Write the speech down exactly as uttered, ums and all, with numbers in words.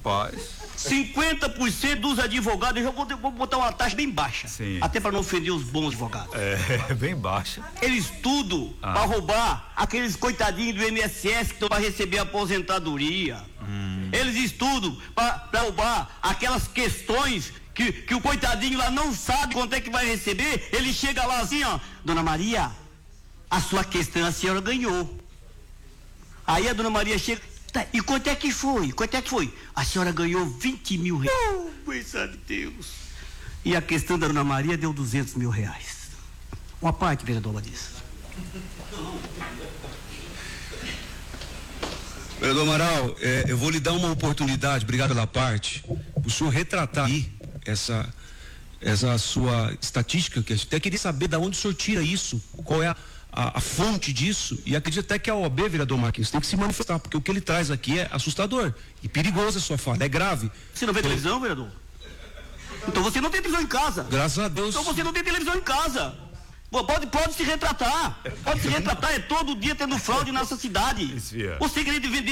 Rapaz. cinquenta por cento dos advogados, eu vou, vou botar uma taxa bem baixa. Sim. Até para não ofender os bons advogados. É, bem baixa. Eles tudo Ah. para roubar aqueles coitadinhos do I N S S que estão para receber aposentadoria. Hum. Eles estudam para roubar aquelas questões que, que o coitadinho lá não sabe quanto é que vai receber. Ele chega lá assim, ó, Dona Maria, a sua questão a senhora ganhou. Aí a Dona Maria chega, tá, e quanto é que foi? Quanto é que foi? A senhora ganhou vinte mil reais. Oh, pensar de Deus. E a questão da Dona Maria deu duzentos mil reais. Uma parte, vereador Badiz. Vereador Amaral, é, eu vou lhe dar uma oportunidade, obrigado pela parte, o senhor retratar aí essa, essa sua estatística, que eu até queria saber de onde o senhor tira isso, qual é a, a, a fonte disso, e acredito até que a O A B, vereador Marquinhos, tem que se manifestar, porque o que ele traz aqui é assustador e perigoso a sua fala, é grave. Você não vê televisão, vereador? Então você não tem televisão em casa. Graças a Deus. Então você não tem televisão em casa. Pô, Pode, pode se retratar. Pode se retratar. É todo dia tendo fraude nessa cidade. Desvia. Você querendo vender